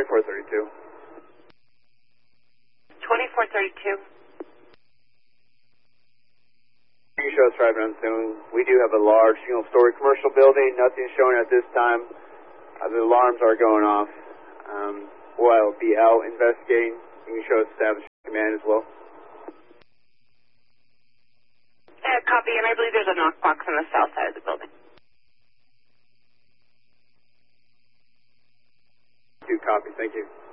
2432. 2432. You can show us driving on soon. We do have a large single-story commercial building. Nothing's showing at this time. The alarms are going off. We'll be out investigating. You can show us establishing command as well. Copy, and I believe there's a knockbox on the south side of the building. Do copy. Thank you.